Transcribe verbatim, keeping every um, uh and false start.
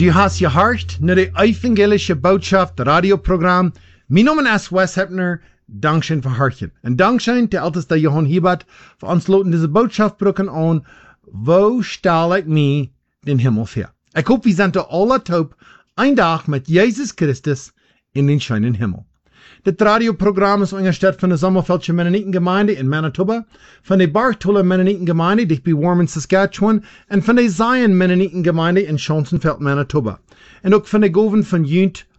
Du hast gehorcht naar de evangelische boodschap, de radioprogramm. Mijn naam is Wes Hepner. Dankschön für Hörchen. Und Dankschön, der älteste Johann Hiebert, für uns loten diese Botschaft brücken an, wo stelle ich mich den Himmel für? Ich hoffe, wir sind alle taub, ein Tag mit Jesus Christus in den schönen Himmel. Das Radioprogramm ist unterstützt von der Sommerfeldschen Mennonitengemeinde in Manitoba, von der Bartola Mennonitengemeinde dicht bei Warman, Saskatchewan und von der Zion Mennonitengemeinde in Schonsenfeld, Manitoba. Und auch von der Goven von Junt